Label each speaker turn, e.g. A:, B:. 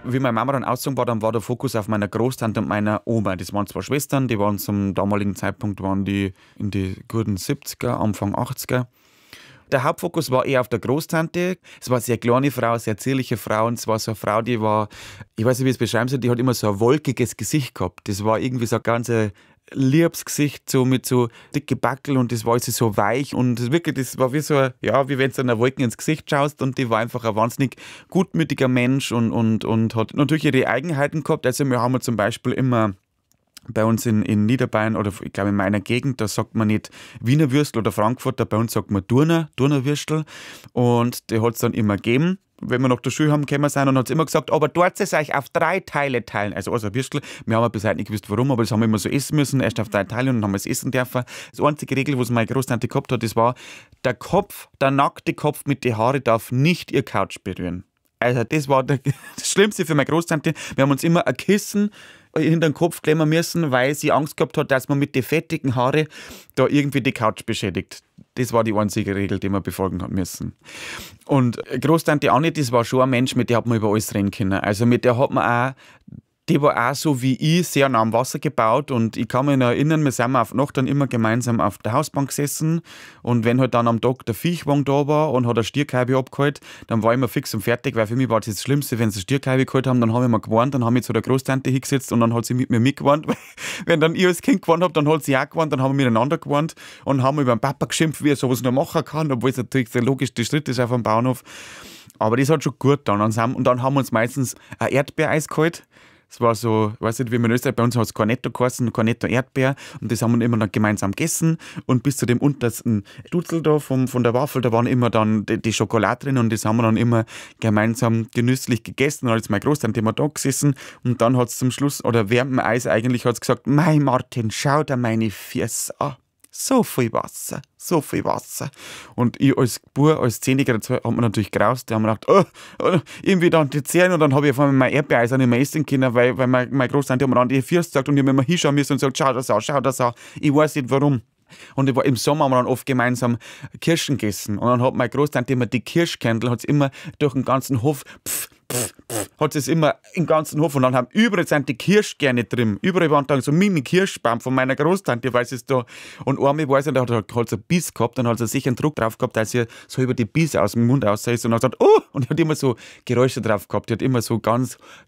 A: Wie meine Mama dann ausgezogen war, dann war der Fokus auf meiner Großtante und meiner Oma. Das waren zwei Schwestern, die waren zum damaligen Zeitpunkt waren die in die guten 70er, Anfang 80er. Der Hauptfokus war eher auf der Großtante. Es war eine sehr kleine Frau, sehr zierliche Frau. Und es war so eine Frau, die war, ich weiß nicht, wie ich es beschreiben soll, die hat immer so ein wolkiges Gesicht gehabt. Das war irgendwie so ein ganz liebes Gesicht, so mit so dicke Backel und das war also so weich und das war wie so, ja, wie wenn du einer Wolke ins Gesicht schaust und die war einfach ein wahnsinnig gutmütiger Mensch und hat natürlich ihre Eigenheiten gehabt. Also wir haben zum Beispiel immer bei uns in Niederbayern oder ich glaube in meiner Gegend, da sagt man nicht Wiener Würstel oder Frankfurter, bei uns sagt man Turnerwürstel und die hat es dann immer gegeben. Wenn wir nach der Schule haben gekommen sind und hat es immer gesagt, aber dort es euch auf 3 Teile teilen. Also ein Würstel. Wir haben bis heute nicht gewusst, warum, aber das haben wir immer so essen müssen. Erst auf 3 Teile und dann haben wir es essen dürfen. Das einzige Regel, was meine Großtante gehabt hat, das war, der nackte Kopf mit den Haaren darf nicht ihr Couch berühren. Also das war das Schlimmste für meine Großtante. Wir haben uns immer ein Kissen hinter den Kopf klemmen müssen, weil sie Angst gehabt hat, dass man mit den fettigen Haaren da irgendwie die Couch beschädigt. Das war die einzige Regel, die wir befolgen haben müssen. Und Großtante Anni, das war schon ein Mensch, mit der hat man über alles reden können. Also mit der hat man auch, die war auch so wie ich, sehr nah am Wasser gebaut und ich kann mich noch erinnern, wir sind auf Nacht dann immer gemeinsam auf der Hausbank gesessen und wenn halt dann am Tag der Viechwagen da war und hat eine Stierkeibe abgeholt, dann war ich immer fix und fertig, weil für mich war das Schlimmste, wenn sie eine Stierkeibe geholt haben, dann habe ich mal gewarnt, dann habe ich zu der Großtante hingesetzt und dann hat sie mit mir mitgewarnt, weil wenn dann ich als Kind gewarnt habe, dann hat sie auch gewarnt, dann haben wir miteinander gewarnt und haben über den Papa geschimpft, wie er sowas nur machen kann, obwohl es natürlich der logischste Schritt ist auf dem Bauernhof. Aber das hat schon gut dann. Und dann haben wir uns meistens ein Erdbeereis geholt. Es war so, ich weiß nicht, wie man in Österreich, bei uns hat es Cornetto geheißen, Cornetto Erdbeer und das haben wir immer dann gemeinsam gegessen und bis zu dem untersten Stutzel da von der Waffel, da waren immer dann die Schokolade drin und das haben wir dann immer gemeinsam genüsslich gegessen. Dann hat jetzt meine Großtante immer da gesessen und dann hat es zum Schluss, oder während dem Eis eigentlich, hat es gesagt, mei Martin, schau dir meine Füße an. So viel Wasser, so viel Wasser. Und ich als Bub, als Zehniger, hat man natürlich graust. Da haben wir gedacht, irgendwie dann die Zähne. Und dann habe ich auf einmal mein Erdbeereis nicht mehr essen können, weil meine Großtante hat mir dann die Füße gesagt und ich habe immer hinschauen müssen und gesagt, schau das an. Ich weiß nicht warum. Und im Sommer haben wir dann oft gemeinsam Kirschen gegessen. Und dann hat meine Großtante immer die Kirschkerntel, hat es immer durch den ganzen Hof, hat es immer im ganzen Hof und dann haben überall sind die Kirschkerne drin. Überall waren dann so Mini-Kirschbaum von meiner Großtante, weil es da. Und einmal weiß ich, da hat sie einen Biss gehabt, dann hat sie sicher einen Druck drauf gehabt, dass sie so über die Biss aus dem Mund raus ist und dann hat gesagt, oh! Und die hat immer so Geräusche drauf gehabt, die hat immer so ganz